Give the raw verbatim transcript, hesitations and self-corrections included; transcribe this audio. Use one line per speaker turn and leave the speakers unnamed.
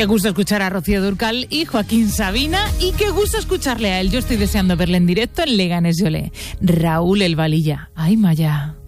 Qué gusto escuchar a Rocío Dúrcal y Joaquín Sabina, y qué gusto escucharle a él. Yo estoy deseando verle en directo en Leganés y Olé. Raúl El Valilla. Ay, Maya.